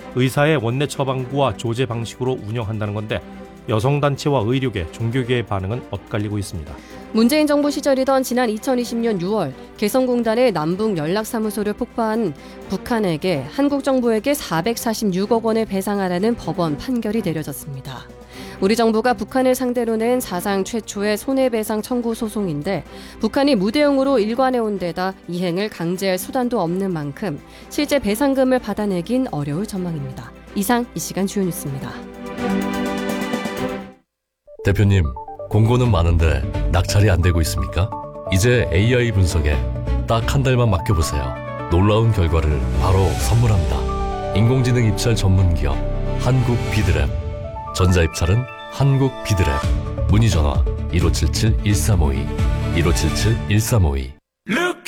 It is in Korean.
의사의 원내 처방구와 조제 방식으로 운영한다는 건데 여성단체와 의료계, 종교계의 반응은 엇갈리고 있습니다. 문재인 정부 시절이던 지난 2020년 6월 개성공단의 남북 연락사무소를 폭파한 북한에게 한국 정부에게 446억 원을 배상하라는 법원 판결이 내려졌습니다. 우리 정부가 북한을 상대로 낸 사상 최초의 손해배상 청구 소송인데 북한이 무대응으로 일관해온 데다 이행을 강제할 수단도 없는 만큼 실제 배상금을 받아내긴 어려울 전망입니다. 이상 이 시간 주요 뉴스입니다. 대표님, 공고는 많은데 낙찰이 안 되고 있습니까? 이제 AI 분석에 딱 한 달만 맡겨보세요. 놀라운 결과를 바로 선물합니다. 인공지능 입찰 전문 기업 한국 비드랩. 전자입찰은 한국 비드랩. 문의 전화 1577-1352 1577-1352.